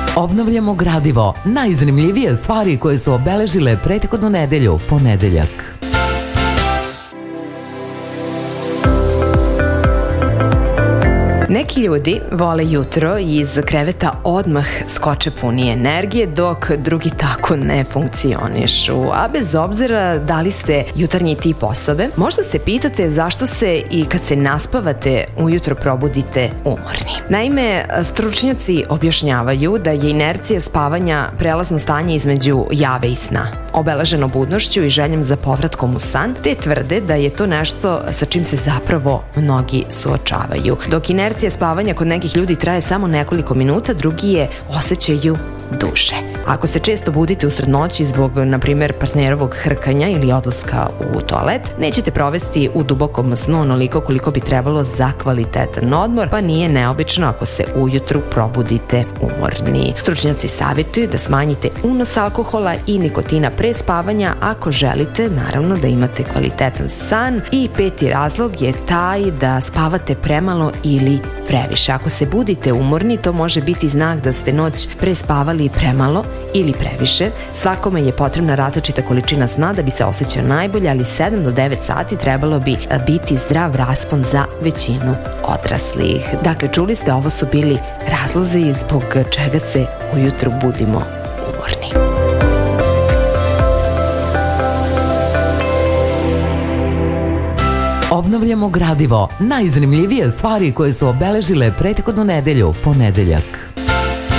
Obnavljamo gradivo, najzanimljivije stvari koje su obeležile prethodnu nedelju, ponedeljak. Neki ljudi vole jutro i iz kreveta odmah skoče puni energije, dok drugi tako ne funkcionišu. A bez obzira da li ste jutarnji tip osobe, možda se pitate zašto se i kad se naspavate ujutro probudite umorni. Naime, stručnjaci objašnjavaju da je inercija spavanja prelazno stanje između jave i sna, obeleženo budnošću i željom za povratkom u san, te tvrde da je to nešto sa čim se zapravo mnogi suočavaju. Dok inercija spavanja kod nekih ljudi traje samo nekoliko minuta, drugi je osjećaju duže. Ako se često budite usred noći zbog, na primjer, partnerovog hrkanja ili odlaska u toalet, nećete provesti u dubokom snu onoliko koliko bi trebalo za kvalitetan odmor, pa nije neobično ako se ujutru probudite umorni. Stručnjaci savjetuju da smanjite unos alkohola i nikotina pre spavanja ako želite, naravno, da imate kvalitetan san. I peti razlog je taj da spavate premalo ili previše. Ako se budite umorni, to može biti znak da ste noć prespavali premalo ili previše. Svakome je potrebna različita količina sna da bi se osjećao najbolje, ali 7 do 9 sati trebalo bi biti zdrav raspon za većinu odraslih. Dakle, čuli ste, ovo su bili razlozi zbog čega se ujutru budimo umorni. Obnavljamo gradivo, najzanimljivije stvari koje su obeležile prethodnu nedelju, ponedeljak.